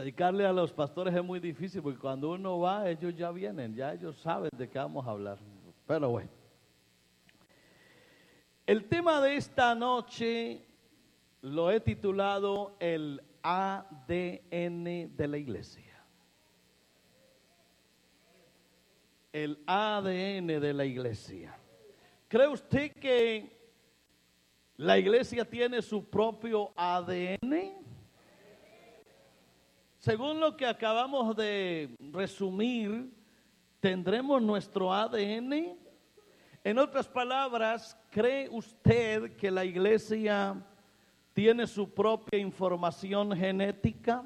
Predicarle a los pastores es muy difícil porque cuando uno va, ellos ya vienen, ya ellos saben de qué vamos a hablar. Pero bueno. El tema de esta noche lo he titulado el ADN de la iglesia. El ADN de la iglesia. ¿Cree usted que la iglesia tiene su propio ADN? Según lo que acabamos de resumir, ¿tendremos nuestro ADN? En otras palabras, ¿cree usted que la iglesia tiene su propia información genética?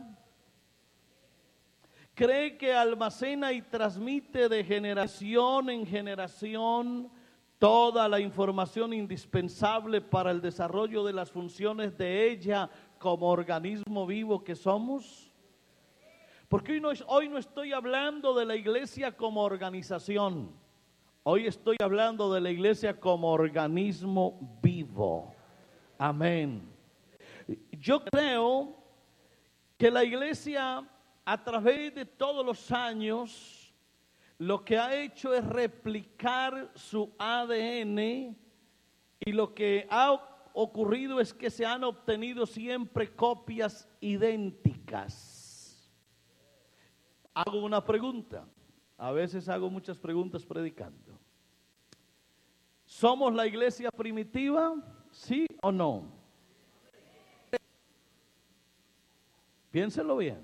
¿Cree que almacena y transmite de generación en generación toda la información indispensable para el desarrollo de las funciones de ella como organismo vivo que somos? Porque hoy no estoy hablando de la iglesia como organización. Hoy estoy hablando de la iglesia como organismo vivo. Amén. Yo creo que la iglesia a través de todos los años lo que ha hecho es replicar su ADN y lo que ha ocurrido es que se han obtenido siempre copias idénticas. Hago una pregunta. A veces hago muchas preguntas predicando. ¿Somos la iglesia primitiva? ¿Sí o no? Piénselo bien.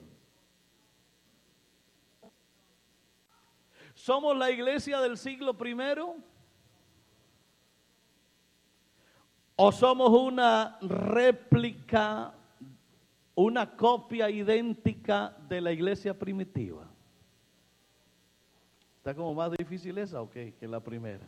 ¿Somos la iglesia del siglo primero? ¿O somos una réplica, una copia idéntica de la iglesia primitiva? ¿Está como más difícil esa o qué que la primera?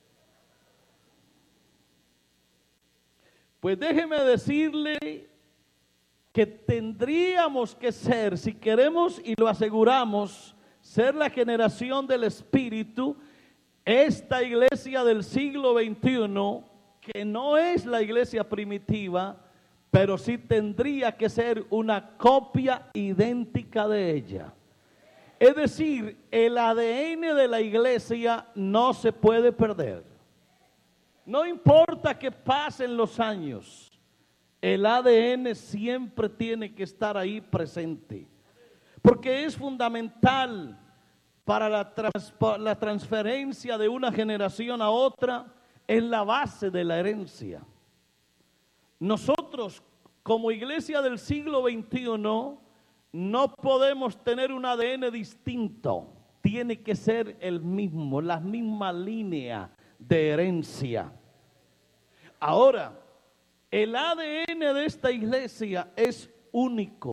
Pues déjeme decirle que tendríamos que ser, si queremos y lo aseguramos, ser la generación del Espíritu, esta iglesia del siglo XXI, que no es la iglesia primitiva, pero sí tendría que ser una copia idéntica de ella. Es decir, el ADN de la iglesia no se puede perder. No importa que pasen los años, el ADN siempre tiene que estar ahí presente. Porque es fundamental para la transferencia de una generación a otra, es la base de la herencia. Nosotros, como iglesia del siglo XXI, no podemos tener un ADN distinto. Tiene que ser el mismo, la misma línea de herencia. Ahora, el ADN de esta iglesia es único.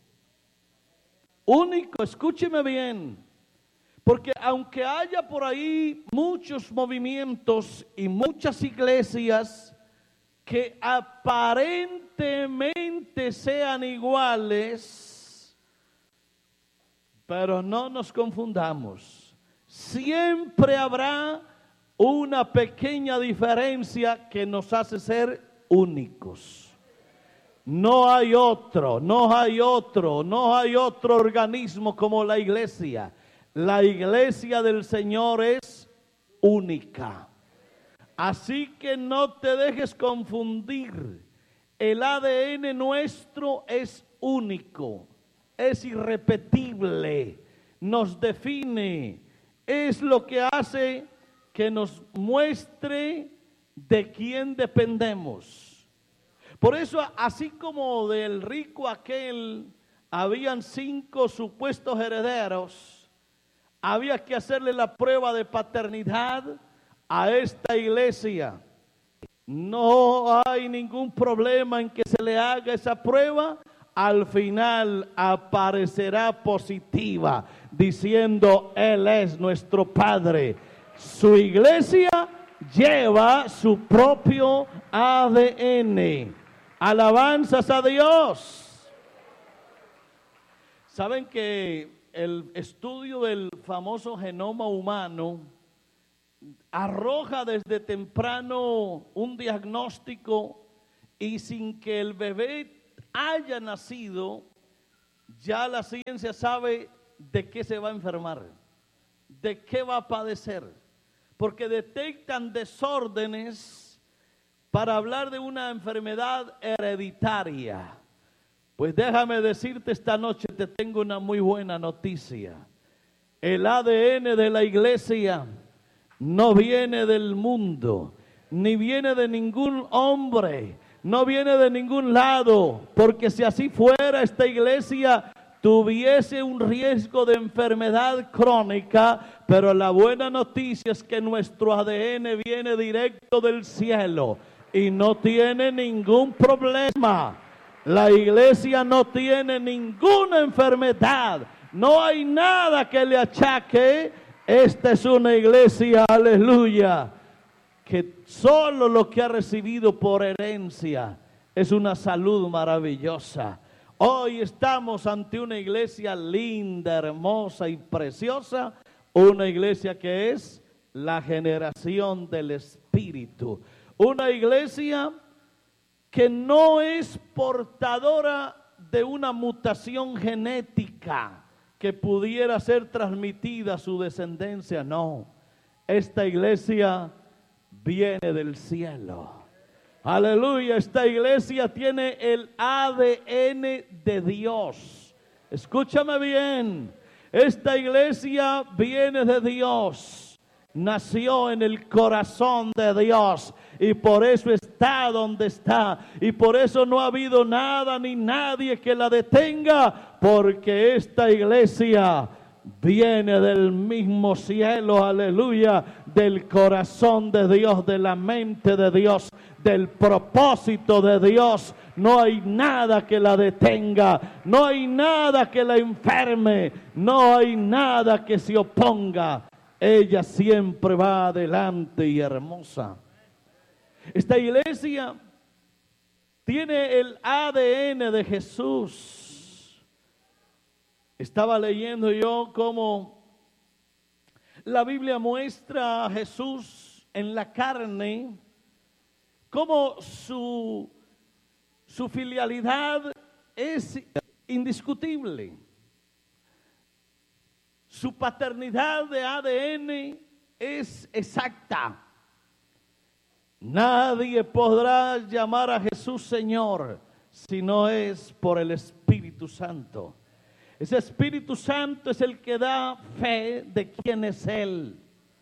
Único, escúcheme bien. Porque aunque haya por ahí muchos movimientos y muchas iglesias que aparentemente sean iguales, pero no nos confundamos. Siempre habrá una pequeña diferencia que nos hace ser únicos. No hay otro organismo como la iglesia. La iglesia del Señor es única. Así que no te dejes confundir. El ADN nuestro es único, es irrepetible, nos define, es lo que hace que nos muestre de quién dependemos. Por eso, así como del rico aquel habían 5 supuestos herederos, había que hacerle la prueba de paternidad a esta iglesia. No hay ningún problema en que se le haga esa prueba. Al final aparecerá positiva, diciendo: Él es nuestro Padre. Su iglesia lleva su propio ADN. Alabanzas a Dios. ¿Saben que el estudio del famoso genoma humano arroja desde temprano un diagnóstico, y sin que el bebé haya nacido, ya la ciencia sabe de qué se va a enfermar, de qué va a padecer, porque detectan desórdenes para hablar de una enfermedad hereditaria. Pues déjame decirte esta noche, te tengo una muy buena noticia. El ADN de la iglesia no viene del mundo, ni viene de ningún hombre, no viene de ningún lado, porque si así fuera, esta iglesia tuviese un riesgo de enfermedad crónica, pero la buena noticia es que nuestro ADN viene directo del cielo y no tiene ningún problema. La iglesia no tiene ninguna enfermedad, no hay nada que le achaque. Esta es una iglesia, aleluya, que solo lo que ha recibido por herencia es una salud maravillosa. Hoy estamos ante una iglesia linda, hermosa y preciosa, una iglesia que es la generación del Espíritu, una iglesia que no es portadora de una mutación genética que pudiera ser transmitida a su descendencia, no. Esta iglesia viene del cielo. Aleluya, esta iglesia tiene el ADN de Dios. Escúchame bien, esta iglesia viene de Dios, nació en el corazón de Dios y por eso está donde está y por eso no ha habido nada ni nadie que la detenga, porque esta iglesia viene del mismo cielo, aleluya, del corazón de Dios, de la mente de Dios, del propósito de Dios. No hay nada que la detenga, no hay nada que la enferme, no hay nada que se oponga. Ella siempre va adelante y hermosa. Esta iglesia tiene el ADN de Jesús. Estaba leyendo yo cómo la Biblia muestra a Jesús en la carne, cómo su filialidad es indiscutible. Su paternidad de ADN es exacta. Nadie podrá llamar a Jesús Señor si no es por el Espíritu Santo. Ese Espíritu Santo es el que da fe de quién es Él.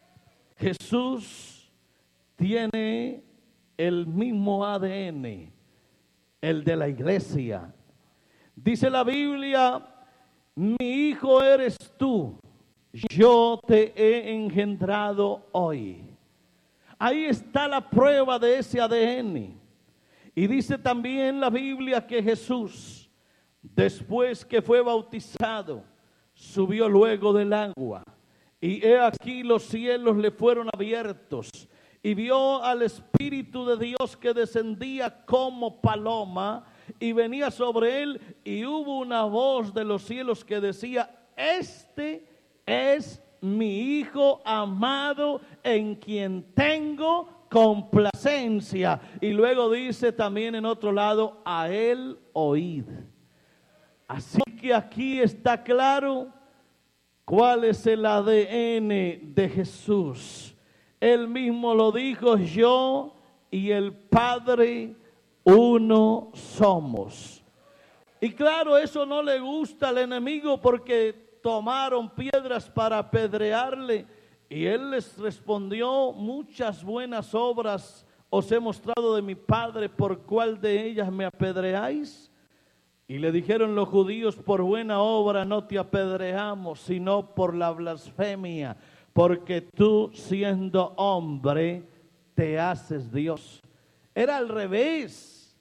Jesús tiene el mismo ADN, el de la iglesia. Dice la Biblia: mi hijo eres tú, yo te he engendrado hoy. Ahí está la prueba de ese ADN. Y dice también la Biblia que Jesús, después que fue bautizado, subió luego del agua. Y he aquí los cielos le fueron abiertos. Y vio al Espíritu de Dios que descendía como paloma y venía sobre él. Y hubo una voz de los cielos que decía: este es mi Hijo amado, en quien tengo complacencia. Y luego dice también en otro lado: a él oíd. Así que aquí está claro cuál es el ADN de Jesús. Él mismo lo dijo: yo y el Padre uno somos. Y claro, eso no le gusta al enemigo, porque tomaron piedras para apedrearle, y él les respondió: muchas buenas obras os he mostrado de mi Padre, ¿por cuál de ellas me apedreáis? Y le dijeron los judíos: por buena obra no te apedreamos, sino por la blasfemia, porque tú, siendo hombre, te haces Dios. Era al revés,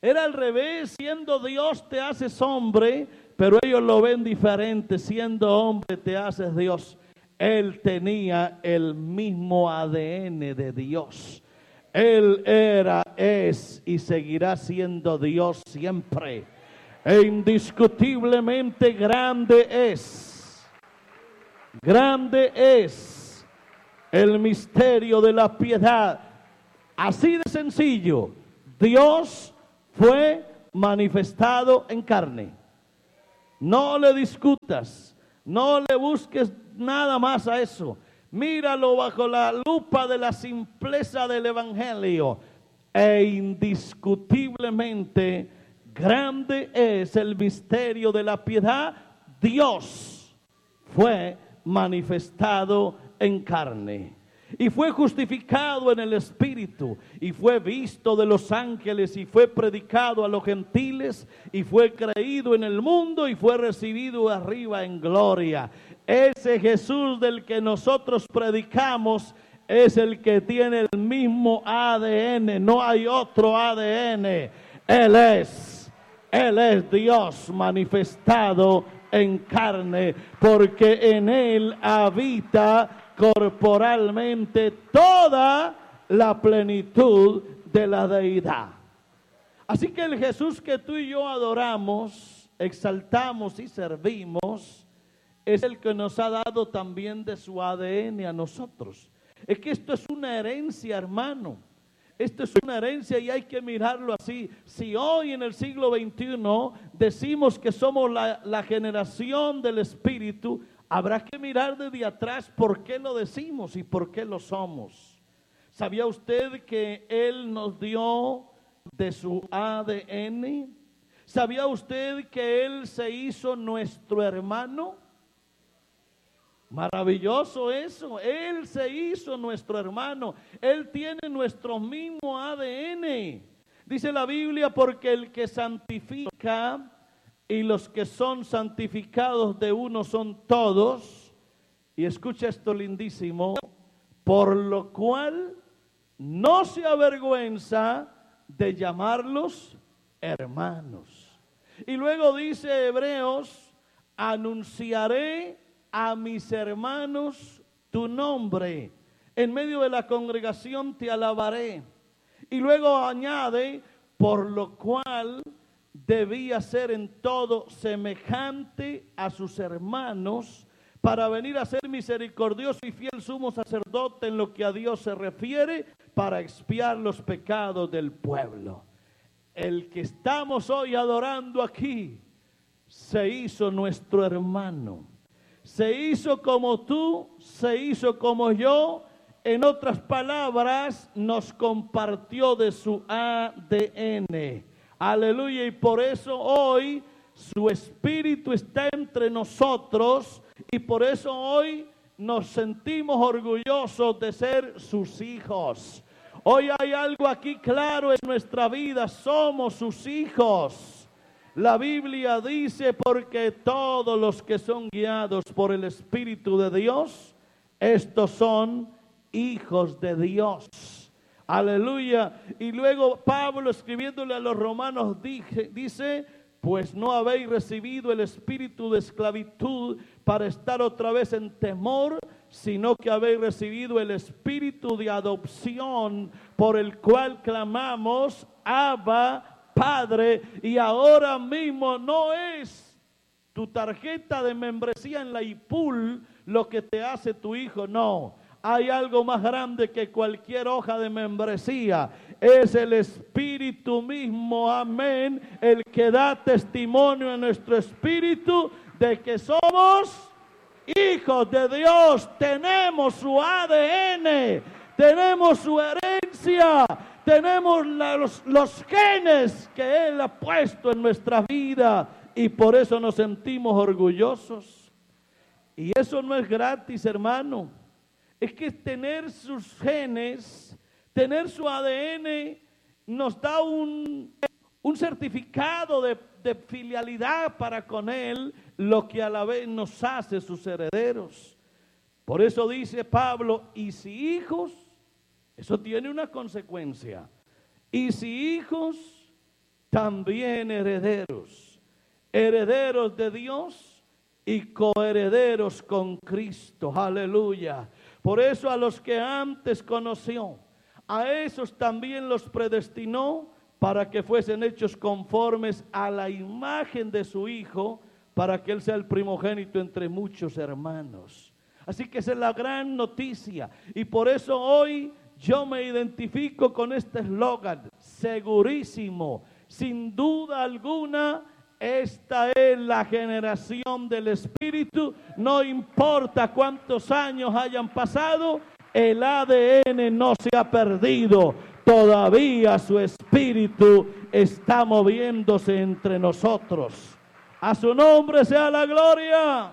siendo Dios te haces hombre, pero ellos lo ven diferente: siendo hombre te haces Dios. Él tenía el mismo ADN de Dios. Él era, es y seguirá siendo Dios siempre. E indiscutiblemente grande es el misterio de la piedad. Así de sencillo, Dios fue manifestado en carne. No le discutas, no le busques nada más a eso. Míralo bajo la lupa de la simpleza del Evangelio. E indiscutiblemente grande es el misterio de la piedad. Dios fue manifestado en carne. Y fue justificado en el Espíritu, y fue visto de los ángeles, y fue predicado a los gentiles, y fue creído en el mundo, y fue recibido arriba en gloria. Ese Jesús del que nosotros predicamos es el que tiene el mismo ADN, no hay otro ADN. Él es Dios manifestado en carne, porque en Él habita corporalmente toda la plenitud de la deidad. Así que el Jesús que tú y yo adoramos, exaltamos y servimos, es el que nos ha dado también de su ADN a nosotros. Es que esto es una herencia, hermano. Esto es una herencia y hay que mirarlo así. Si hoy en el siglo XXI decimos que somos la generación del Espíritu, habrá que mirar desde atrás por qué lo decimos y por qué lo somos. ¿Sabía usted que Él nos dio de su ADN? ¿Sabía usted que Él se hizo nuestro hermano? Maravilloso eso. Él se hizo nuestro hermano. Él tiene nuestro mismo ADN. Dice la Biblia, porque el que santifica y los que son santificados de uno son todos. Y escucha esto lindísimo: por lo cual no se avergüenza de llamarlos hermanos. Y luego dice Hebreos: anunciaré a mis hermanos tu nombre, en medio de la congregación te alabaré. Y luego añade: por lo cual debía ser en todo semejante a sus hermanos, para venir a ser misericordioso y fiel sumo sacerdote en lo que a Dios se refiere, para expiar los pecados del pueblo. El que estamos hoy adorando aquí se hizo nuestro hermano. Se hizo como tú, se hizo como yo. En otras palabras, nos compartió de su ADN. Aleluya. Y por eso hoy su Espíritu está entre nosotros. Y por eso hoy nos sentimos orgullosos de ser sus hijos. Hoy hay algo aquí claro en nuestra vida: somos sus hijos. La Biblia dice: porque todos los que son guiados por el Espíritu de Dios, estos son hijos de Dios. Aleluya. Y luego Pablo, escribiéndole a los romanos, dice: pues no habéis recibido el espíritu de esclavitud para estar otra vez en temor, sino que habéis recibido el espíritu de adopción, por el cual clamamos: Abba, Padre. Y ahora mismo no es tu tarjeta de membresía en la IPUL lo que te hace tu hijo, no. Hay algo más grande que cualquier hoja de membresía. Es el Espíritu mismo, amén, el que da testimonio en nuestro espíritu de que somos hijos de Dios. Tenemos su ADN, tenemos su herencia, tenemos los genes que Él ha puesto en nuestra vida, y por eso nos sentimos orgullosos. Y eso no es gratis, hermano. Es que tener sus genes, tener su ADN, nos da un certificado de filialidad para con Él, lo que a la vez nos hace sus herederos. Por eso dice Pablo: y si hijos, eso tiene una consecuencia. Y si hijos, también herederos, herederos de Dios y coherederos con Cristo. Aleluya. Por eso a los que antes conoció, a esos también los predestinó para que fuesen hechos conformes a la imagen de su Hijo, para que Él sea el primogénito entre muchos hermanos. Así que esa es la gran noticia. Y por eso hoy yo me identifico con este eslogan: segurísimo, sin duda alguna, esta es la generación del Espíritu. No importa cuántos años hayan pasado, el ADN no se ha perdido. Todavía su espíritu está moviéndose entre nosotros. A su nombre sea la gloria.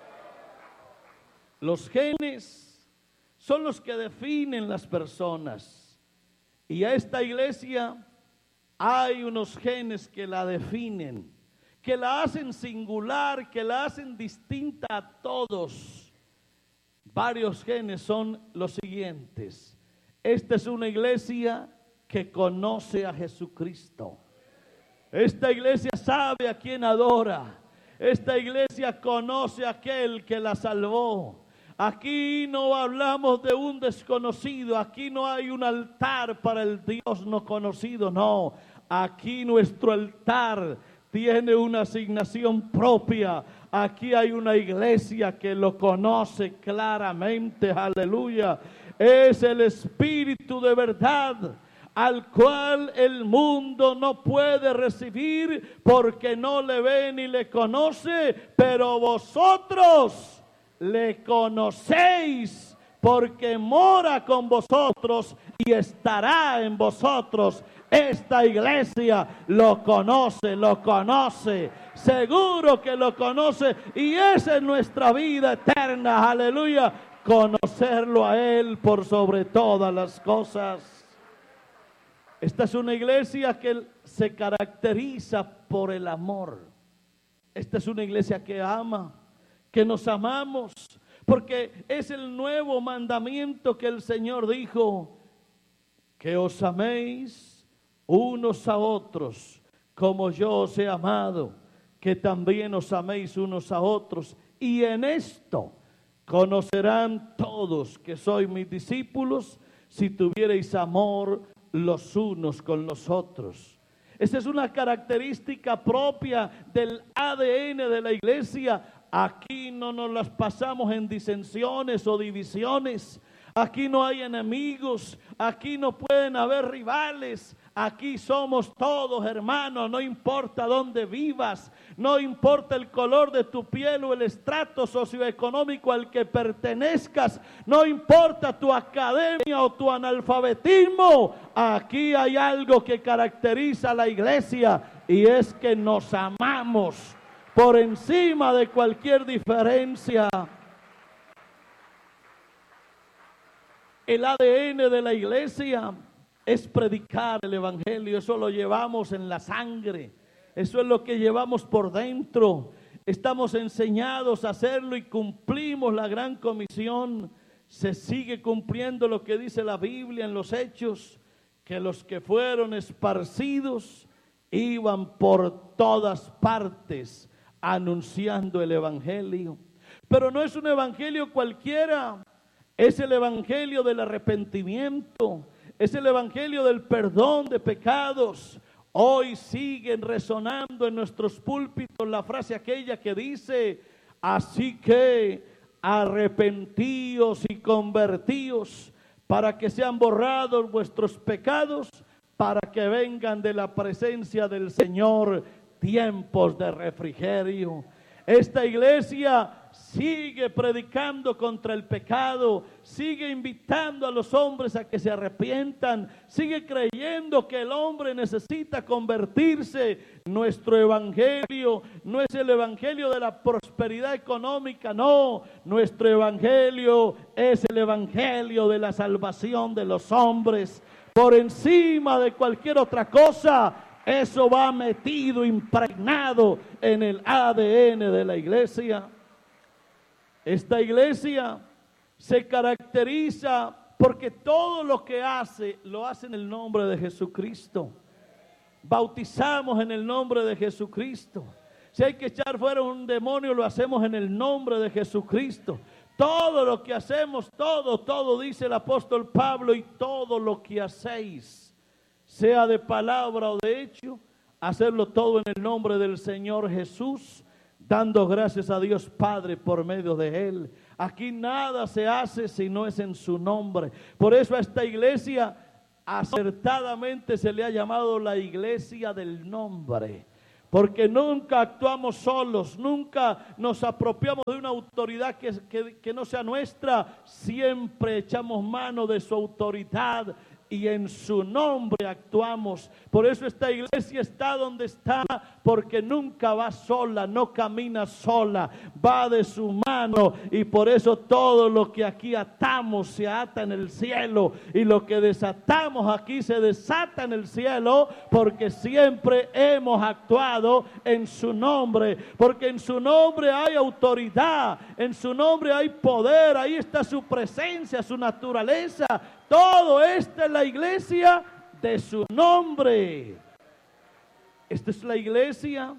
Los genes son los que definen las personas. Y a esta iglesia hay unos genes que la definen, que la hacen singular, que la hacen distinta a todos. Varios genes son los siguientes. Esta es una iglesia que conoce a Jesucristo. Esta iglesia sabe a quién adora. Esta iglesia conoce a aquel que la salvó. Aquí no hablamos de un desconocido. Aquí no hay un altar para el Dios no conocido. No, aquí nuestro altar tiene una asignación propia. Aquí hay una iglesia que lo conoce claramente. Aleluya. Es el Espíritu de verdad, al cual el mundo no puede recibir porque no le ve ni le conoce, pero vosotros le conocéis porque mora con vosotros y estará en vosotros. Esta iglesia lo conoce, seguro que lo conoce, y esa es nuestra vida eterna, aleluya, conocerlo a Él por sobre todas las cosas. Esta es una iglesia que se caracteriza por el amor. Esta es una iglesia que ama, que nos amamos, porque es el nuevo mandamiento que el Señor dijo, que os améis unos a otros, como yo os he amado, que también os améis unos a otros. Y en esto conocerán todos que sois mis discípulos, si tuviereis amor los unos con los otros. Esa es una característica propia del ADN de la iglesia. Aquí no nos las pasamos en disensiones o divisiones. Aquí no hay enemigos, aquí no pueden haber rivales, aquí somos todos hermanos, no importa dónde vivas, no importa el color de tu piel o el estrato socioeconómico al que pertenezcas, no importa tu academia o tu analfabetismo, aquí hay algo que caracteriza a la iglesia y es que nos amamos por encima de cualquier diferencia. El ADN de la iglesia es predicar el evangelio. Eso lo llevamos en la sangre. Eso es lo que llevamos por dentro. Estamos enseñados a hacerlo y cumplimos la gran comisión. Se sigue cumpliendo lo que dice la Biblia en los Hechos, que los que fueron esparcidos iban por todas partes anunciando el evangelio. Pero no es un evangelio cualquiera. Es el evangelio del arrepentimiento, es el evangelio del perdón de pecados. Hoy siguen resonando en nuestros púlpitos la frase aquella que dice, así que arrepentíos y convertíos para que sean borrados vuestros pecados, para que vengan de la presencia del Señor tiempos de refrigerio. Esta iglesia sigue predicando contra el pecado, sigue invitando a los hombres a que se arrepientan, sigue creyendo que el hombre necesita convertirse. Nuestro evangelio no es el evangelio de la prosperidad económica, no, nuestro evangelio es el evangelio de la salvación de los hombres. Por encima de cualquier otra cosa, eso va metido, impregnado en el ADN de la iglesia. Esta iglesia se caracteriza porque todo lo que hace, lo hace en el nombre de Jesucristo. Bautizamos en el nombre de Jesucristo. Si hay que echar fuera un demonio, lo hacemos en el nombre de Jesucristo. Todo lo que hacemos, todo dice el apóstol Pablo, y todo lo que hacéis, sea de palabra o de hecho, hacerlo todo en el nombre del Señor Jesús, dando gracias a Dios Padre por medio de Él. Aquí nada se hace si no es en su nombre. Por eso a esta iglesia acertadamente se le ha llamado la iglesia del nombre, porque nunca actuamos solos, nunca nos apropiamos de una autoridad que no sea nuestra, siempre echamos mano de su autoridad y en su nombre actuamos. Por eso esta iglesia está donde está, porque nunca va sola, no camina sola, va de su mano, y por eso todo lo que aquí atamos se ata en el cielo, y lo que desatamos aquí se desata en el cielo, porque siempre hemos actuado en su nombre, porque en su nombre hay autoridad, en su nombre hay poder, ahí está su presencia, su naturaleza. Todo esto es la iglesia de su nombre. Esta es la iglesia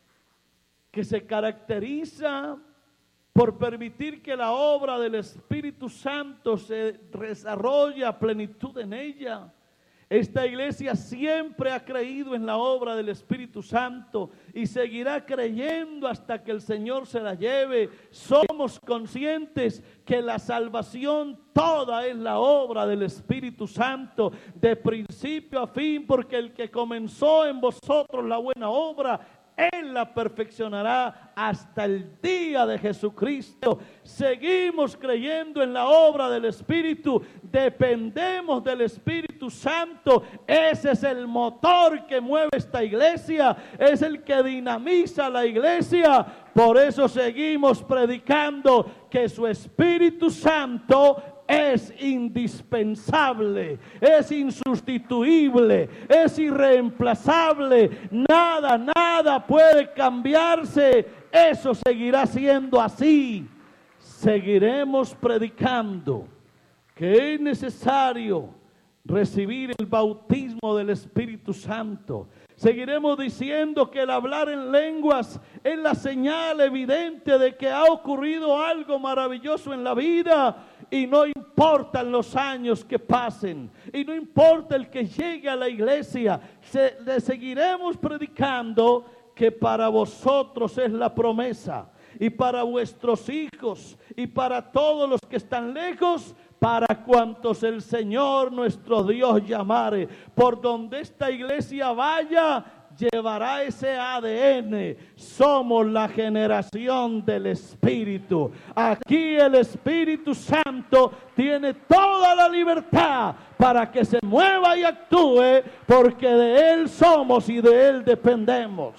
que se caracteriza por permitir que la obra del Espíritu Santo se desarrolle a plenitud en ella. Esta iglesia siempre ha creído en la obra del Espíritu Santo y seguirá creyendo hasta que el Señor se la lleve. Somos conscientes que la salvación toda es la obra del Espíritu Santo, de principio a fin, porque el que comenzó en vosotros la buena obra, Él la perfeccionará hasta el día de Jesucristo. Seguimos creyendo en la obra del Espíritu, dependemos del Espíritu Santo. Ese es el motor que mueve esta iglesia, es el que dinamiza la iglesia. Por eso seguimos predicando que su Espíritu Santo es indispensable, es insustituible, es irreemplazable. Nada puede cambiarse. Eso seguirá siendo así. Seguiremos predicando que es necesario recibir el bautismo del Espíritu Santo. Seguiremos diciendo que el hablar en lenguas es la señal evidente de que ha ocurrido algo maravilloso en la vida, y no importan los años que pasen, y no importa el que llegue a la iglesia, le seguiremos predicando que para vosotros es la promesa, y para vuestros hijos, y para todos los que están lejos, para cuantos el Señor nuestro Dios llamare. Por donde esta iglesia vaya, llevará ese ADN. Somos la generación del Espíritu. Aquí el Espíritu Santo tiene toda la libertad para que se mueva y actúe, porque de Él somos y de Él dependemos.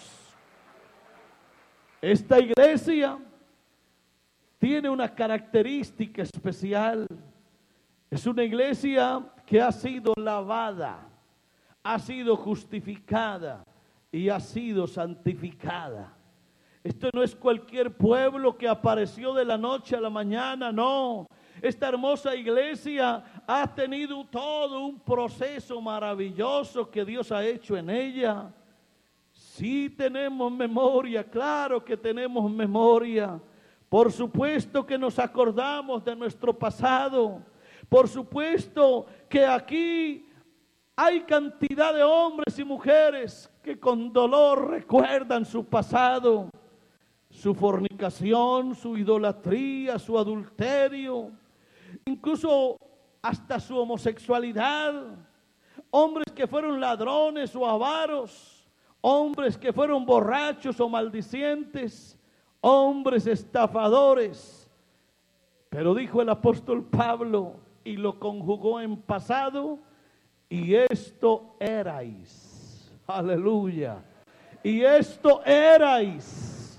Esta iglesia tiene una característica especial. Es una iglesia que ha sido lavada, ha sido justificada y ha sido santificada. Esto no es cualquier pueblo que apareció de la noche a la mañana, no. Esta hermosa iglesia ha tenido todo un proceso maravilloso que Dios ha hecho en ella. Sí tenemos memoria, claro que tenemos memoria. Por supuesto que nos acordamos de nuestro pasado. Por supuesto que aquí hay cantidad de hombres y mujeres que con dolor recuerdan su pasado, su fornicación, su idolatría, su adulterio, incluso hasta su homosexualidad. Hombres que fueron ladrones o avaros, hombres que fueron borrachos o maldicientes, hombres estafadores. Pero dijo el apóstol Pablo, y lo conjugó en pasado, y esto erais. Aleluya. Y esto erais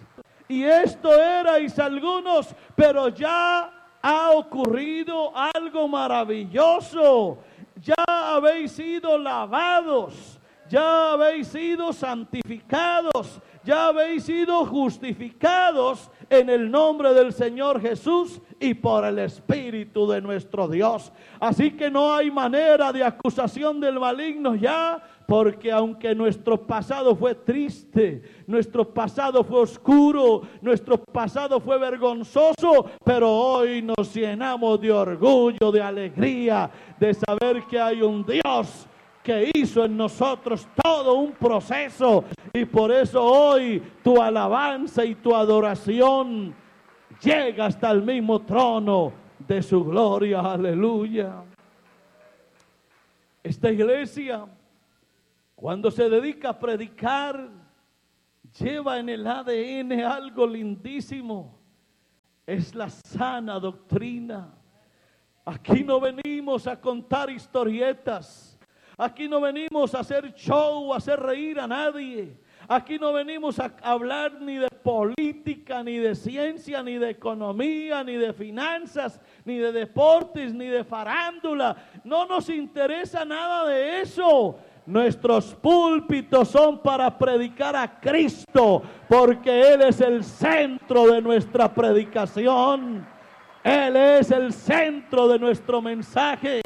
algunos, pero ya ha ocurrido algo maravilloso. Ya habéis sido lavados, ya habéis sido santificados, ya habéis sido justificados en el nombre del Señor Jesús y por el Espíritu de nuestro Dios. Así que no hay manera de acusación del maligno ya, porque aunque nuestro pasado fue triste, nuestro pasado fue oscuro, nuestro pasado fue vergonzoso, pero hoy nos llenamos de orgullo, de alegría, de saber que hay un Dios que hizo en nosotros todo un proceso, y por eso hoy tu alabanza y tu adoración llega hasta el mismo trono de su gloria. Aleluya. Esta iglesia, cuando se dedica a predicar, lleva en el ADN algo lindísimo. Es la sana doctrina. Aquí no venimos a contar historietas. Aquí no venimos a hacer show, a hacer reír a nadie. Aquí no venimos a hablar ni de política, ni de ciencia, ni de economía, ni de finanzas, ni de deportes, ni de farándula. No nos interesa nada de eso. Nuestros púlpitos son para predicar a Cristo, porque Él es el centro de nuestra predicación. Él es el centro de nuestro mensaje.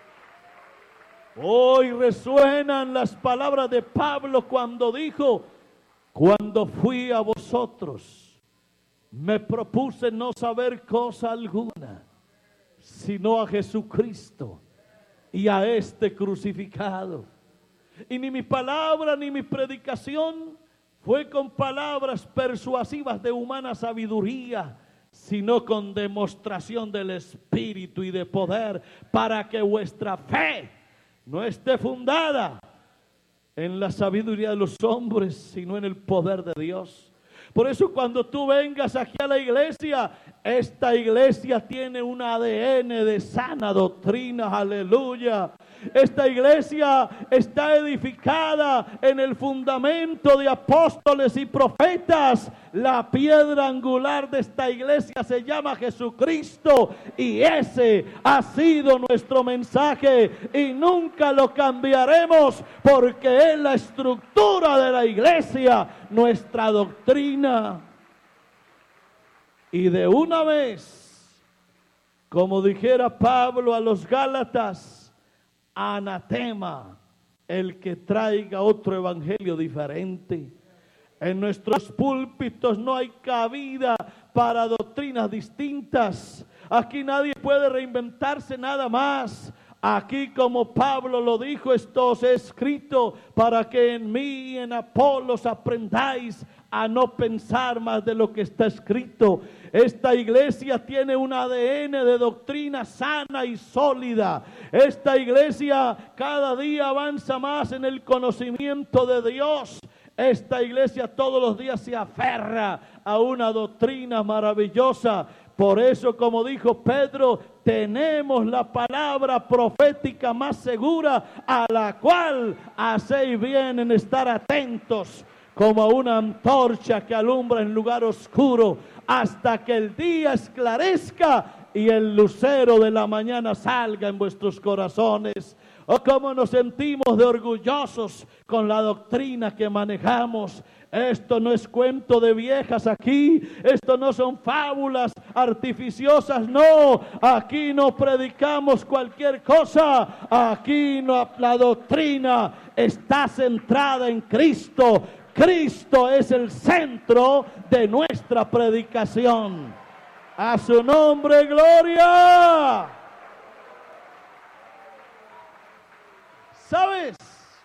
Hoy resuenan las palabras de Pablo cuando dijo: cuando fui a vosotros, me propuse no saber cosa alguna, sino a Jesucristo y a este crucificado. Y ni mi palabra ni mi predicación fue con palabras persuasivas de humana sabiduría, sino con demostración del Espíritu y de poder, para que vuestra fe no esté fundada en la sabiduría de los hombres, sino en el poder de Dios. Por eso cuando tú vengas aquí a la iglesia, esta iglesia tiene un ADN de sana doctrina, aleluya. Esta iglesia está edificada en el fundamento de apóstoles y profetas. La piedra angular de esta iglesia se llama Jesucristo, y ese ha sido nuestro mensaje y nunca lo cambiaremos, porque es la estructura de la iglesia, nuestra doctrina. Y de una vez, como dijera Pablo a los Gálatas, anatema el que traiga otro evangelio diferente. En nuestros púlpitos no hay cabida para doctrinas distintas. Aquí nadie puede reinventarse nada más. Aquí, como Pablo lo dijo, esto os he escrito para que en mí y en Apolos aprendáis a no pensar más de lo que está escrito. Esta iglesia tiene un ADN de doctrina sana y sólida. Esta iglesia cada día avanza más en el conocimiento de Dios. Esta iglesia todos los días se aferra a una doctrina maravillosa. Por eso, como dijo Pedro, tenemos la palabra profética más segura, a la cual hacéis bien en estar atentos, como una antorcha que alumbra en lugar oscuro, hasta que el día esclarezca y el lucero de la mañana salga en vuestros corazones. Oh, cómo nos sentimos de orgullosos con la doctrina que manejamos. Esto no es cuento de viejas aquí, esto no son fábulas artificiosas, no, aquí no predicamos cualquier cosa, aquí no, la doctrina está centrada en Cristo. Cristo es el centro de nuestra predicación. A su nombre, gloria. ¿Sabes?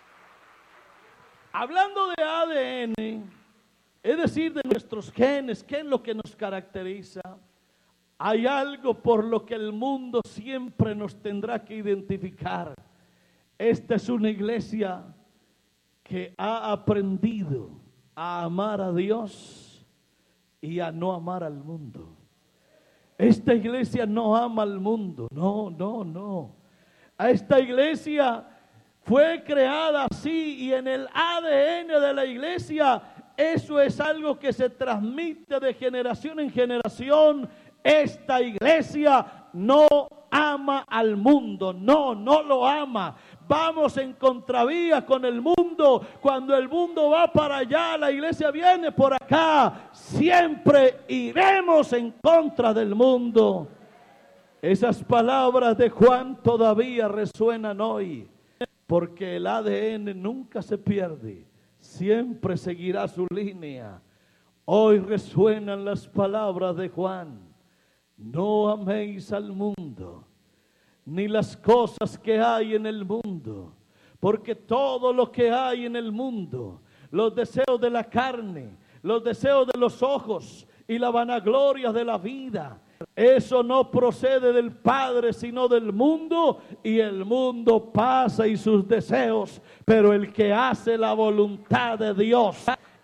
Hablando de ADN, es decir, de nuestros genes, ¿qué es lo que nos caracteriza? Hay algo por lo que el mundo siempre nos tendrá que identificar. Esta es una iglesia que ha aprendido a amar a Dios y a no amar al mundo. Esta iglesia no ama al mundo, no. A esta iglesia fue creada así, y en el ADN de la iglesia eso es algo que se transmite de generación en generación. Esta iglesia no ama al mundo, no lo ama. Vamos en contravía con el mundo. Cuando el mundo va para allá, la iglesia viene por acá. Siempre iremos en contra del mundo. Esas palabras de Juan todavía resuenan hoy, porque el ADN nunca se pierde, siempre seguirá su línea. Hoy resuenan las palabras de Juan: no améis al mundo, ni las cosas que hay en el mundo, porque todo lo que hay en el mundo, los deseos de la carne, los deseos de los ojos y la vanagloria de la vida, eso no procede del Padre, sino del mundo, y el mundo pasa y sus deseos, pero el que hace la voluntad de Dios,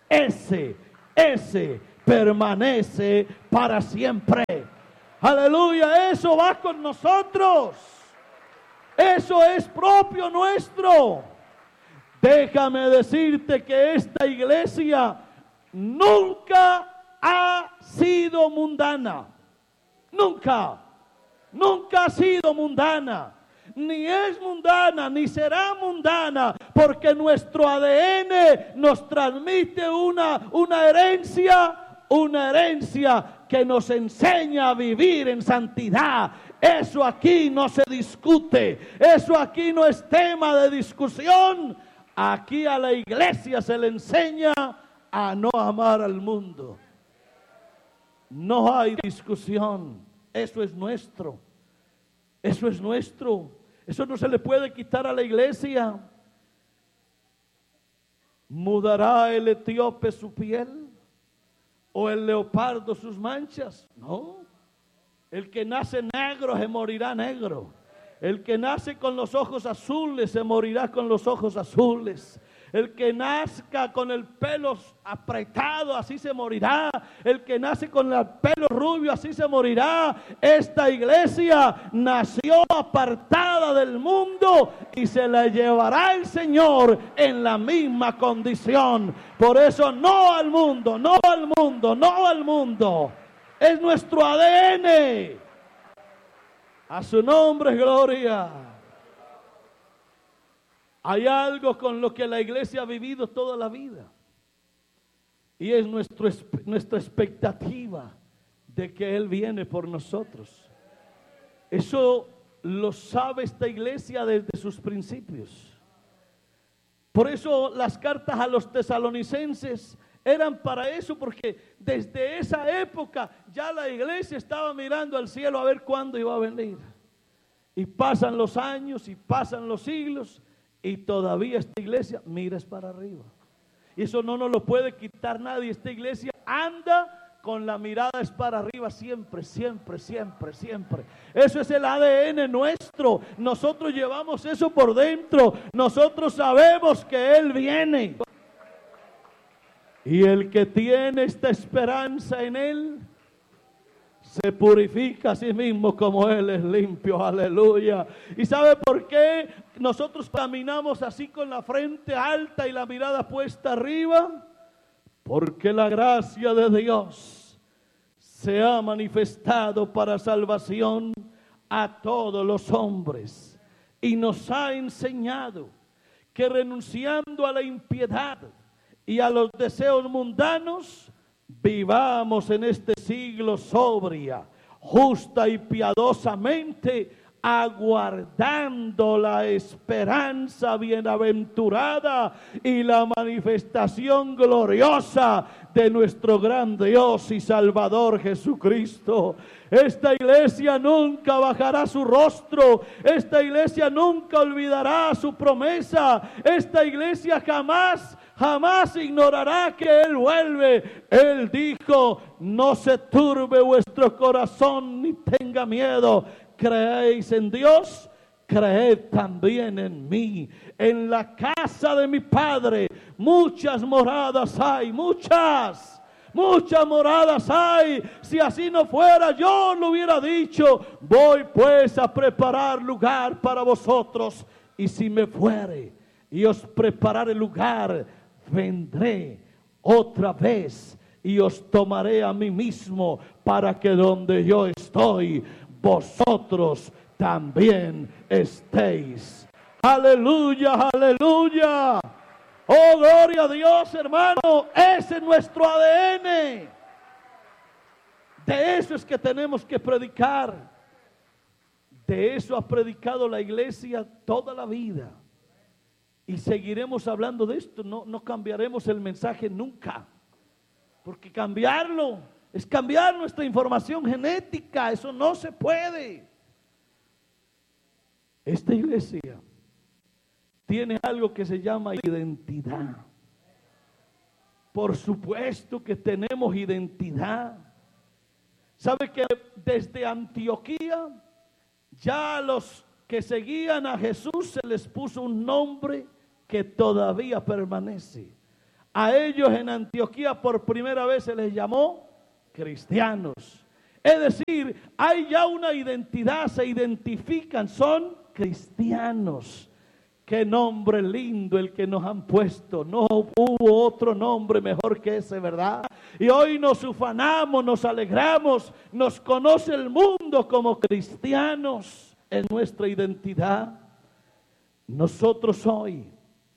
ese permanece para siempre. Aleluya, eso va con nosotros. Eso es propio nuestro. Déjame decirte que esta iglesia nunca ha sido mundana. Nunca ha sido mundana. Ni es mundana, ni será mundana, porque nuestro ADN nos transmite una herencia que nos enseña a vivir en santidad. Eso aquí no se discute, eso aquí no es tema de discusión. Aquí a la iglesia se le enseña a no amar al mundo. No hay discusión, eso es nuestro. Eso es nuestro. Eso no se le puede quitar a la iglesia. ¿Mudará el etíope su piel? ¿O el leopardo sus manchas? No. El que nace negro se morirá negro. El que nace con los ojos azules se morirá con los ojos azules. El que nazca con el pelo apretado, así se morirá. El que nace con el pelo rubio, así se morirá. Esta iglesia nació apartada del mundo y se la llevará el Señor en la misma condición. Por eso no al mundo, no al mundo, no al mundo. Es nuestro ADN. A su nombre, gloria. Hay algo con lo que la iglesia ha vivido toda la vida. Y es nuestra expectativa de que Él viene por nosotros. Eso lo sabe esta iglesia desde sus principios. Por eso las cartas a los tesalonicenses eran para eso, porque desde esa época ya la iglesia estaba mirando al cielo a ver cuándo iba a venir. Y pasan los años y pasan los siglos y todavía esta iglesia mira para arriba. Y eso no nos lo puede quitar nadie. Esta iglesia anda con la mirada para arriba siempre, siempre, siempre, siempre. Eso es el ADN nuestro. Nosotros llevamos eso por dentro. Nosotros sabemos que Él viene. Y el que tiene esta esperanza en Él, se purifica a sí mismo como Él es limpio. Aleluya. ¿Y sabe por qué nosotros caminamos así con la frente alta y la mirada puesta arriba? Porque la gracia de Dios se ha manifestado para salvación a todos los hombres. Y nos ha enseñado que renunciando a la impiedad y a los deseos mundanos, vivamos en este siglo sobria, justa y piadosamente, aguardando la esperanza bienaventurada y la manifestación gloriosa de nuestro gran Dios y Salvador Jesucristo. Esta iglesia nunca bajará su rostro. Esta iglesia nunca olvidará su promesa. Esta iglesia jamás ignorará que Él vuelve. Él dijo: no se turbe vuestro corazón ni tenga miedo. ¿Creéis en Dios? Creed también en mí. En la casa de mi Padre muchas moradas hay, muchas moradas hay. Si así no fuera, yo lo hubiera dicho. Voy pues a preparar lugar para vosotros. Y si me fuere y os prepararé lugar, vendré otra vez y os tomaré a mí mismo, para que donde yo estoy, vosotros también estéis. Aleluya, aleluya. Oh, gloria a Dios, hermano. Ese es nuestro ADN. De eso es que tenemos que predicar. De eso ha predicado la iglesia toda la vida. Y seguiremos hablando de esto. No cambiaremos el mensaje nunca. Porque cambiarlo es cambiar nuestra información genética. Eso no se puede. Esta iglesia tiene algo que se llama identidad. Por supuesto que tenemos identidad. ¿Sabe que desde Antioquía ya a los que seguían a Jesús se les puso un nombre que todavía permanece? a ellos en Antioquía por primera vez se les llamó cristianos. Es decir, hay ya una identidad, se identifican, son cristianos. Qué nombre lindo el que nos han puesto. No hubo otro nombre mejor que ese, ¿verdad? Y hoy nos ufanamos, nos alegramos, nos conoce el mundo como cristianos en nuestra identidad. Nosotros hoy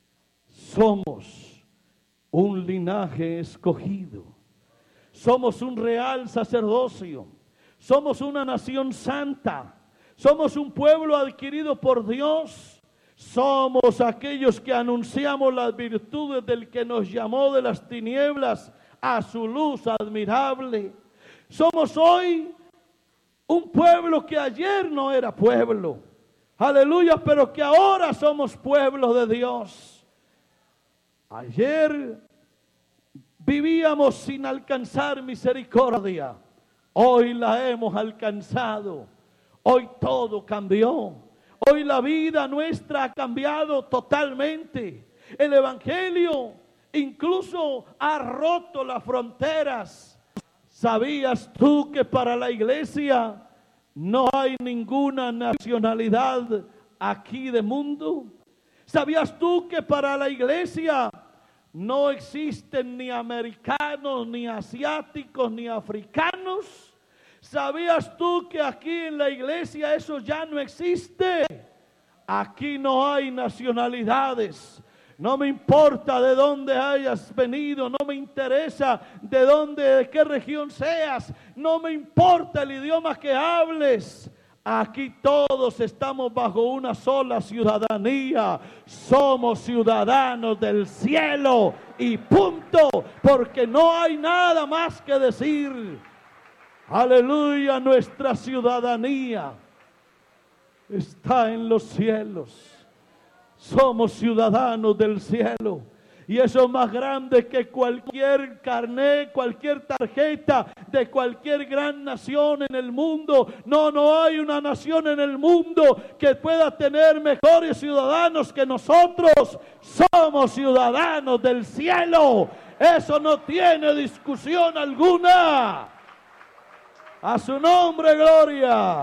somos un linaje escogido. Somos un real sacerdocio. Somos una nación santa. Somos un pueblo adquirido por Dios. Somos aquellos que anunciamos las virtudes del que nos llamó de las tinieblas a su luz admirable. Somos hoy un pueblo que ayer no era pueblo. Aleluya, pero que ahora somos pueblo de Dios. Ayer vivíamos sin alcanzar misericordia. Hoy la hemos alcanzado. Hoy todo cambió. Hoy la vida nuestra ha cambiado totalmente. El Evangelio incluso ha roto las fronteras. ¿Sabías tú que para la iglesia no hay ninguna nacionalidad aquí de mundo? ¿Sabías tú que para la iglesia no existen ni americanos, ni asiáticos, ni africanos? ¿Sabías tú que aquí en la iglesia eso ya no existe? Aquí no hay nacionalidades. No me importa de dónde hayas venido, no me interesa de qué región seas, no me importa el idioma que hables. Aquí todos estamos bajo una sola ciudadanía. Somos ciudadanos del cielo y punto, porque no hay nada más que decir. Aleluya, nuestra ciudadanía está en los cielos. Somos ciudadanos del cielo. Y eso es más grande que cualquier carnet, cualquier tarjeta de cualquier gran nación en el mundo. No hay una nación en el mundo que pueda tener mejores ciudadanos que nosotros. Somos ciudadanos del cielo. Eso no tiene discusión alguna. A su nombre, gloria.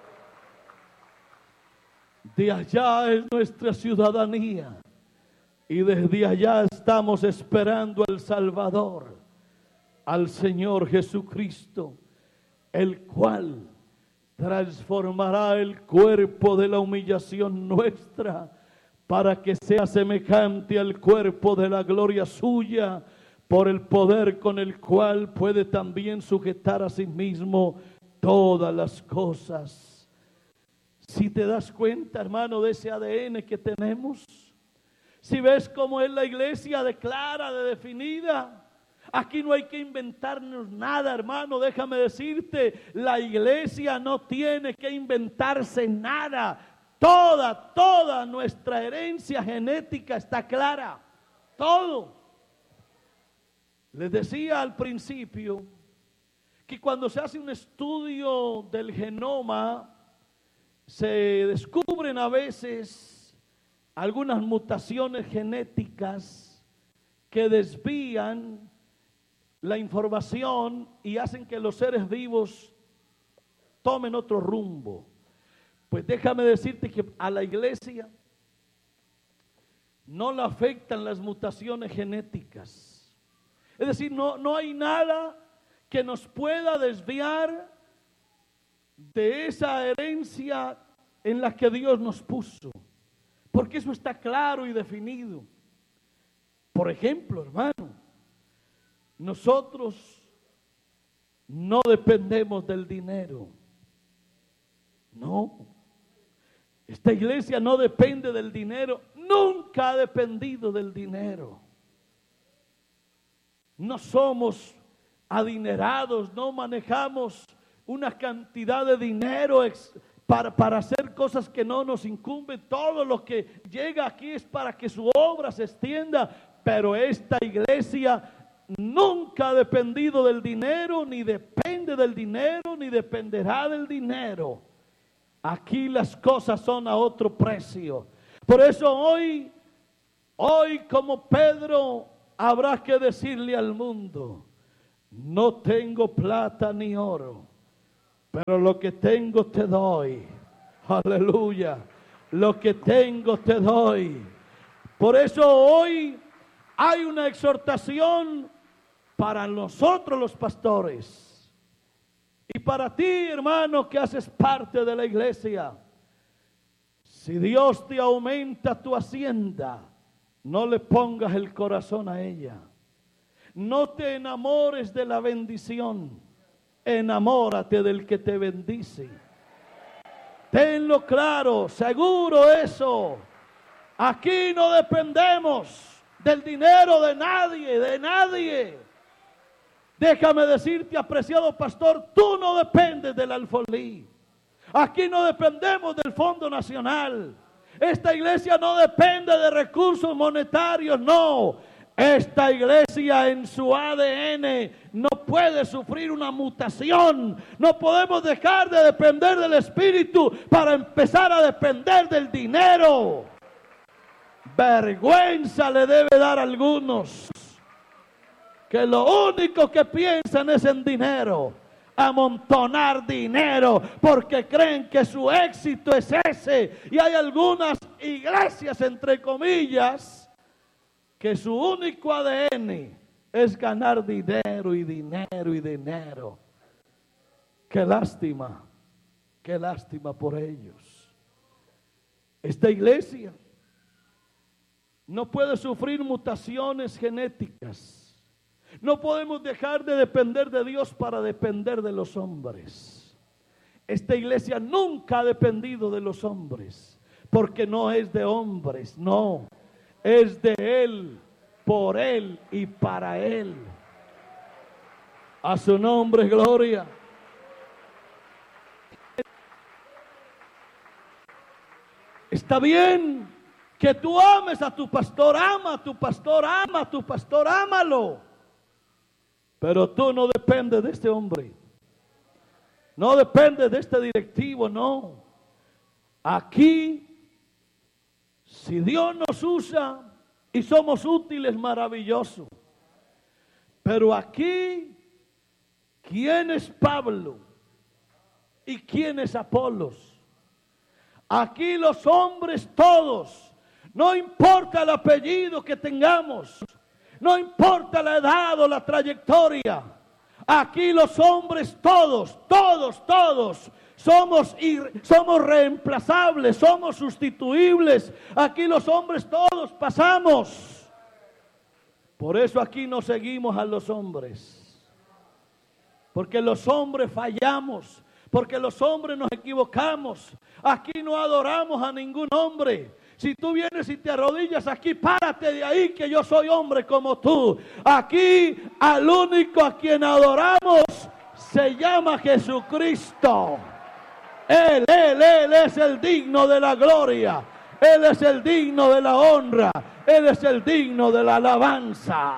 De allá es nuestra ciudadanía. Y desde allá estamos esperando al Salvador, al Señor Jesucristo, el cual transformará el cuerpo de la humillación nuestra para que sea semejante al cuerpo de la gloria suya, por el poder con el cual puede también sujetar a sí mismo todas las cosas. Si te das cuenta, hermano, de ese ADN que tenemos, si ves cómo es la iglesia de clara, de definida, aquí no hay que inventarnos nada, hermano. Déjame decirte, la iglesia no tiene que inventarse nada. Toda nuestra herencia genética está clara. Todo. Les decía al principio que cuando se hace un estudio del genoma, se descubren a veces algunas mutaciones genéticas que desvían la información y hacen que los seres vivos tomen otro rumbo. Pues déjame decirte que a la iglesia no le afectan las mutaciones genéticas. Es decir, no hay nada que nos pueda desviar de esa herencia en la que Dios nos puso, porque eso está claro y definido. Por ejemplo, hermano, nosotros no dependemos del dinero. No, esta iglesia no depende del dinero, nunca ha dependido del dinero. No somos adinerados, no manejamos una cantidad de dinero para hacer cosas que no nos incumben. Todo lo que llega aquí es para que su obra se extienda, pero esta iglesia nunca ha dependido del dinero, ni depende del dinero, ni dependerá del dinero. Aquí las cosas son a otro precio. Por eso hoy como Pedro habrá que decirle al mundo: no tengo plata ni oro, pero lo que tengo te doy. Aleluya. Lo que tengo te doy. Por eso hoy hay una exhortación para nosotros los pastores. Y para ti, hermano, que haces parte de la iglesia. Si Dios te aumenta tu hacienda, no le pongas el corazón a ella. No te enamores de la bendición, enamórate del que te bendice. Tenlo claro, seguro eso. Aquí no dependemos del dinero de nadie, de nadie. Déjame decirte, apreciado pastor, tú no dependes del alfolí. Aquí no dependemos del Fondo Nacional. Esta iglesia no depende de recursos monetarios, no. Esta iglesia en su ADN no puede sufrir una mutación. No podemos dejar de depender del Espíritu para empezar a depender del dinero. Vergüenza le debe dar a algunos que lo único que piensan es en dinero, amontonar dinero, porque creen que su éxito es ese. Y hay algunas iglesias, entre comillas, que su único ADN es ganar dinero y dinero y dinero. Qué lástima por ellos. Esta iglesia no puede sufrir mutaciones genéticas. No podemos dejar de depender de Dios para depender de los hombres. Esta iglesia nunca ha dependido de los hombres, porque no es de hombres, no. Es de Él, por Él y para Él. A su nombre, gloria. Está bien que tú ames a tu pastor, ama a tu pastor, ama a tu pastor, ámalo. Pero tú no dependes de este hombre. No dependes de este directivo, no. Aquí, si Dios nos usa y somos útiles, maravilloso. Pero aquí, ¿quién es Pablo? ¿Y quién es Apolos? Aquí los hombres todos, no importa el apellido que tengamos, no importa la edad o la trayectoria. Aquí los hombres todos somos reemplazables, somos sustituibles. Aquí los hombres todos pasamos. Por eso aquí no seguimos a los hombres. Porque los hombres fallamos. Porque los hombres nos equivocamos. Aquí no adoramos a ningún hombre. Si tú vienes y te arrodillas aquí, párate de ahí, que yo soy hombre como tú. Aquí al único a quien adoramos se llama Jesucristo. Él es el digno de la gloria. Él es el digno de la honra. Él es el digno de la alabanza.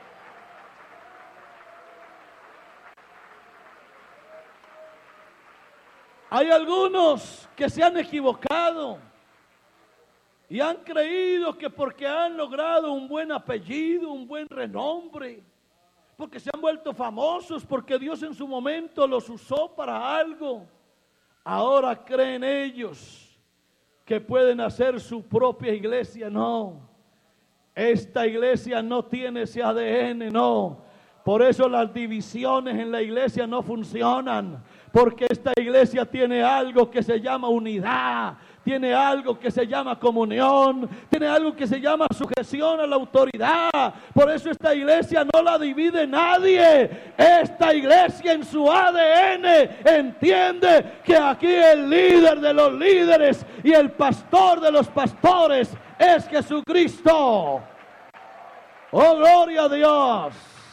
Hay algunos que se han equivocado y han creído que porque han logrado un buen apellido, un buen renombre, porque se han vuelto famosos, porque Dios en su momento los usó para algo, ahora creen ellos que pueden hacer su propia iglesia. No, esta iglesia no tiene ese ADN, no. Por eso las divisiones en la iglesia no funcionan, porque esta iglesia tiene algo que se llama unidad, tiene algo que se llama comunión, tiene algo que se llama sujeción a la autoridad. Por eso esta iglesia no la divide nadie. Esta iglesia en su ADN entiende que aquí el líder de los líderes y el pastor de los pastores es Jesucristo. ¡Oh, gloria a Dios!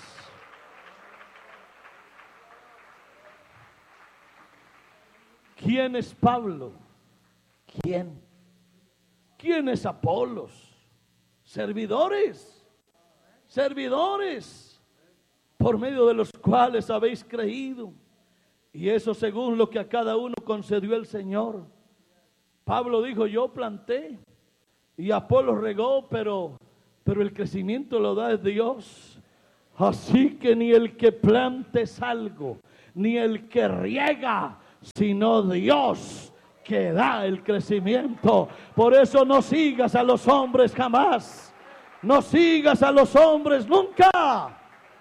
¿Quién es Pablo? ¿Quién? ¿Quién es Apolos? Servidores por medio de los cuales habéis creído, y eso según lo que a cada uno concedió el Señor. Pablo dijo: yo planté y Apolos regó, pero pero el crecimiento lo da Dios. Así que ni el que plante es algo, ni el que riega, sino Dios que da el crecimiento. Por eso no sigas a los hombres jamás. No sigas a los hombres nunca.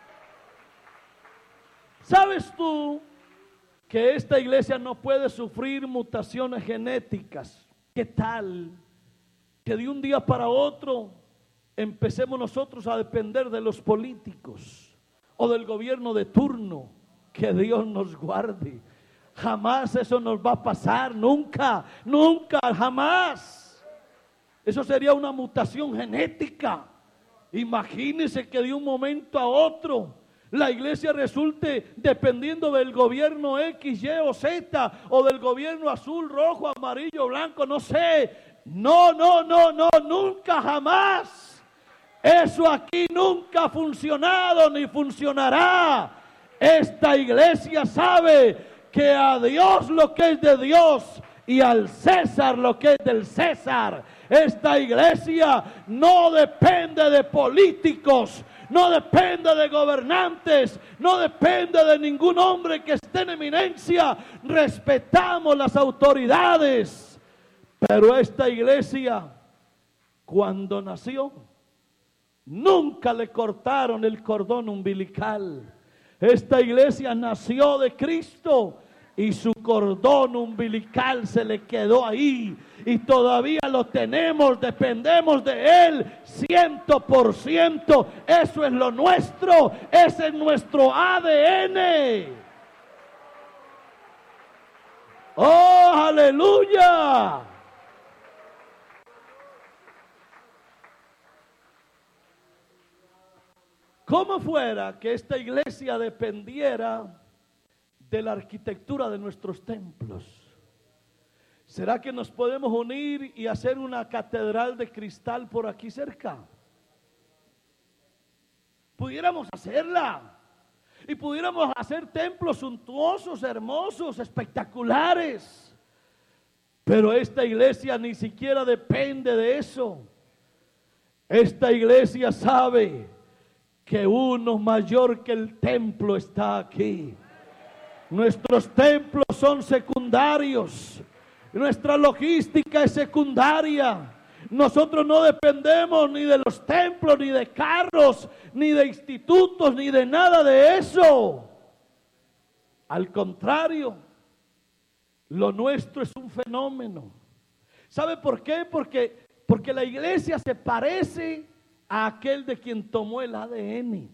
¿Sabes tú que esta iglesia no puede sufrir mutaciones genéticas? ¿Qué tal que de un día para otro empecemos nosotros a depender de los políticos o del gobierno de turno? Que Dios nos guarde. Jamás eso nos va a pasar, nunca, nunca, jamás. Eso sería una mutación genética. Imagínense que de un momento a otro la iglesia resulte dependiendo del gobierno X, Y o Z, o del gobierno azul, rojo, amarillo, blanco, no sé. No, no, no, no, nunca, jamás. Eso aquí nunca ha funcionado ni funcionará. Esta iglesia sabe que a Dios lo que es de Dios y al César lo que es del César. Esta iglesia no depende de políticos, no depende de gobernantes, no depende de ningún hombre que esté en eminencia. Respetamos las autoridades, pero esta iglesia, cuando nació, nunca le cortaron el cordón umbilical. Esta iglesia nació de Cristo y su cordón umbilical se le quedó ahí y todavía lo tenemos, dependemos de Él 100%. Eso es lo nuestro, ese es nuestro ADN. ¡Oh, aleluya! Como fuera que esta iglesia dependiera de la arquitectura de nuestros templos, ¿será que nos podemos unir y hacer una catedral de cristal por aquí cerca? Pudiéramos hacerla y pudiéramos hacer templos suntuosos, hermosos, espectaculares. Pero esta iglesia ni siquiera depende de eso. Esta iglesia sabe que uno mayor que el templo está aquí. Nuestros templos son secundarios. Nuestra logística es secundaria. Nosotros no dependemos ni de los templos, ni de carros, ni de institutos, ni de nada de eso. Al contrario, lo nuestro es un fenómeno. ¿Sabe por qué? Porque la iglesia se parece a aquel de quien tomó el ADN.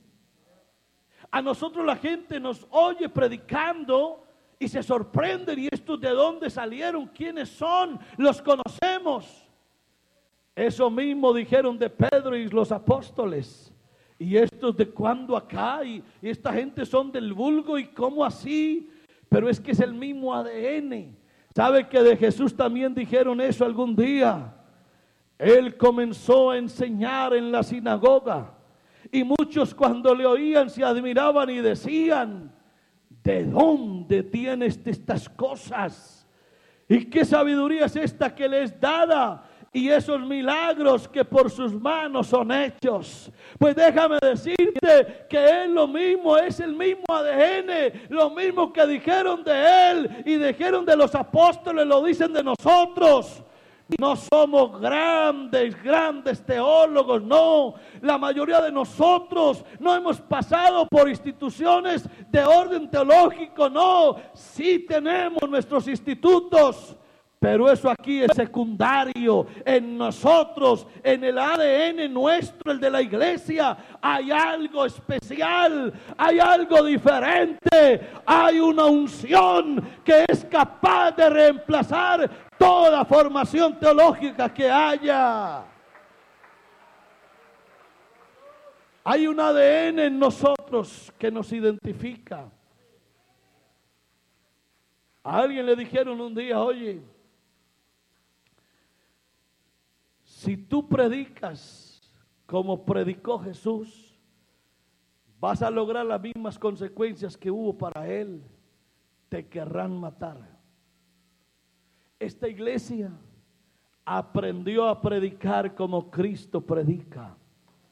A nosotros la gente nos oye predicando y se sorprenden. ¿Y estos de dónde salieron? ¿Quiénes son? Los conocemos. Eso mismo dijeron de Pedro y los apóstoles. ¿Y estos de cuándo acá? Y esta gente son del vulgo. ¿Y cómo así? Pero es que es el mismo ADN. ¿Sabe que de Jesús también dijeron eso algún día? Él comenzó a enseñar en la sinagoga y muchos cuando le oían se admiraban y decían: ¿de dónde tienes estas cosas? ¿Y qué sabiduría es esta que le es dada? Y esos milagros que por sus manos son hechos. Pues déjame decirte que es lo mismo, es el mismo ADN, lo mismo que dijeron de él y dijeron de los apóstoles, lo dicen de nosotros. No somos grandes teólogos, no. La mayoría de nosotros no hemos pasado por instituciones de orden teológico, no. Sí tenemos nuestros institutos, pero eso aquí es secundario. En nosotros, en el ADN nuestro, el de la iglesia, hay algo especial, hay algo diferente, hay una unción que es capaz de reemplazar toda formación teológica que haya. Hay un ADN en nosotros que nos identifica. A alguien le dijeron un día: oye, si tú predicas como predicó Jesús, vas a lograr las mismas consecuencias que hubo para él. Te querrán matar. Esta iglesia aprendió a predicar como Cristo predica.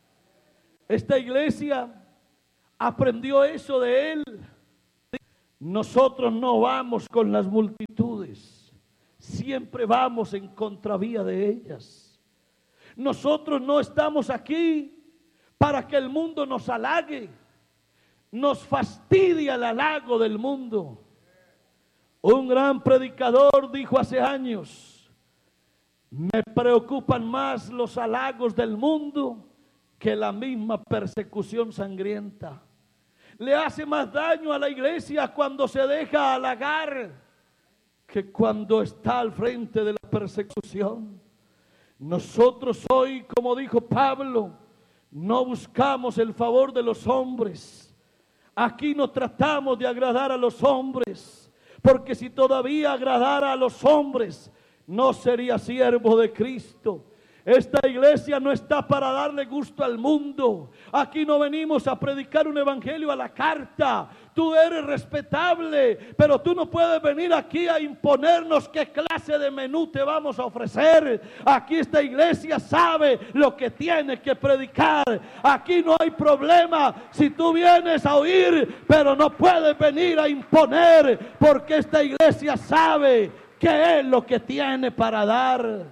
Esta iglesia aprendió eso de él. Nosotros no vamos con las multitudes, siempre vamos en contravía de ellas. Nosotros no estamos aquí para que el mundo nos halague, nos fastidia el halago del mundo. Un gran predicador dijo hace años: me preocupan más los halagos del mundo que la misma persecución sangrienta. Le hace más daño a la iglesia cuando se deja halagar que cuando está al frente de la persecución. Nosotros hoy, como dijo Pablo, no buscamos el favor de los hombres. Aquí no tratamos de agradar a los hombres, porque si todavía agradara a los hombres, no sería siervo de Cristo. Esta iglesia no está para darle gusto al mundo. Aquí no venimos a predicar un evangelio a la carta. Tú eres respetable, pero tú no puedes venir aquí a imponernos qué clase de menú te vamos a ofrecer. Aquí esta iglesia sabe lo que tiene que predicar. Aquí no hay problema si tú vienes a oír, pero no puedes venir a imponer, porque esta iglesia sabe qué es lo que tiene para dar.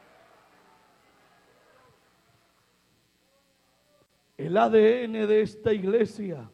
El ADN de esta iglesia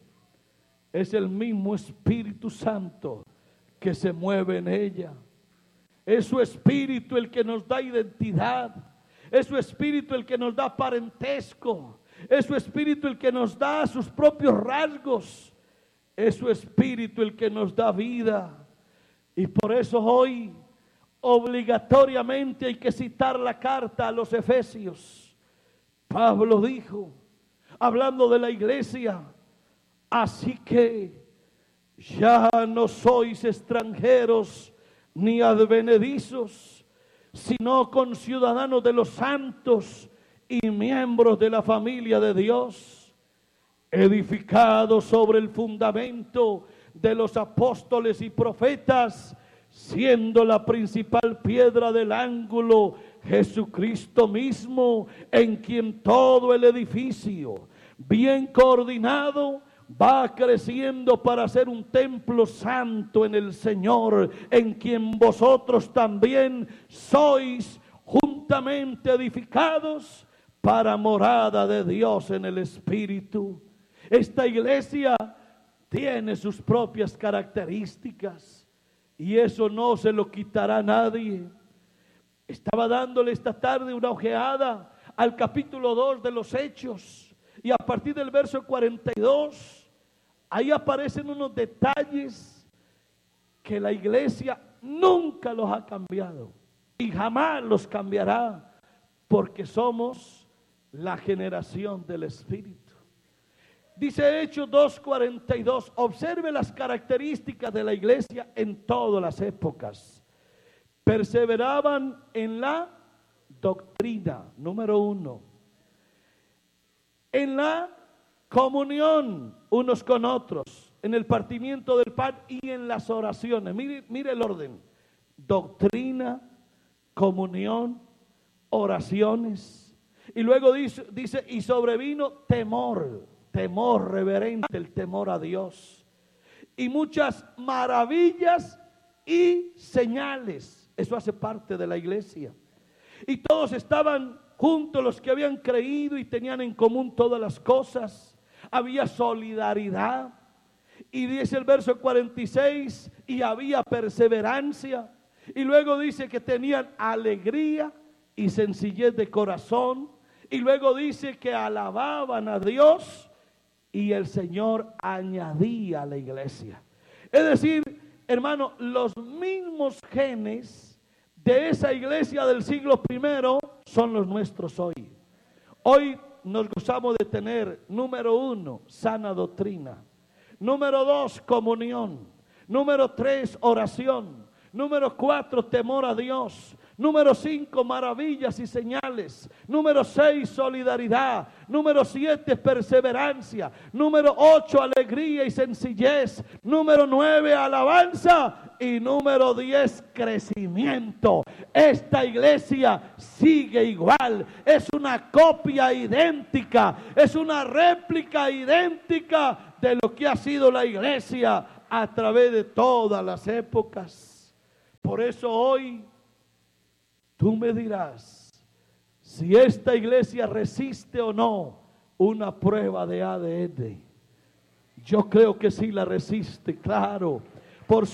es el mismo Espíritu Santo que se mueve en ella. Es su Espíritu el que nos da identidad. Es su Espíritu el que nos da parentesco. Es su Espíritu el que nos da sus propios rasgos. Es su Espíritu el que nos da vida. Y por eso hoy obligatoriamente hay que citar la carta a los Efesios. Pablo dijo, hablando de la iglesia: así que ya no sois extranjeros ni advenedizos, sino conciudadanos de los santos y miembros de la familia de Dios, edificados sobre el fundamento de los apóstoles y profetas, siendo la principal piedra del ángulo Jesucristo mismo, en quien todo el edificio, bien coordinado, va creciendo para ser un templo santo en el Señor, en quien vosotros también sois juntamente edificados para morada de Dios en el Espíritu. Esta iglesia tiene sus propias características y eso no se lo quitará nadie. Estaba dándole esta tarde una ojeada al capítulo 2 de los Hechos, y a partir del verso 42, ahí aparecen unos detalles que la iglesia nunca los ha cambiado y jamás los cambiará, porque somos la generación del Espíritu. Dice Hechos 2:42, observe las características de la iglesia en todas las épocas. Perseveraban en la doctrina, número 1. En la comunión unos con otros, en el partimiento del pan y en las oraciones. Mire el orden: doctrina, comunión, oraciones. Y luego dice y sobrevino temor reverente, el temor a Dios. Y muchas maravillas y señales. Eso hace parte de la iglesia. Y todos estaban juntos, los que habían creído y tenían en común todas las cosas. Había solidaridad. Y dice el verso 46, y había perseverancia. Y luego dice que tenían alegría y sencillez de corazón. Y luego dice que alababan a Dios y el Señor añadía a la iglesia. Es decir, hermano, los mismos genes de esa iglesia del siglo I son los nuestros hoy. Hoy nos gozamos de tener, número 1, sana doctrina. Número 2, comunión. Número 3, oración. Número 4, temor a Dios. Número 5, maravillas y señales. Número 6, solidaridad. Número 7, perseverancia. Número 8, alegría y sencillez. Número 9, alabanza. Y número 10, crecimiento. Esta iglesia sigue igual. Es una copia idéntica. Es una réplica idéntica de lo que ha sido la iglesia a través de todas las épocas. Por eso hoy tú me dirás si esta iglesia resiste o no una prueba de ADN. Yo creo que sí la resiste, claro.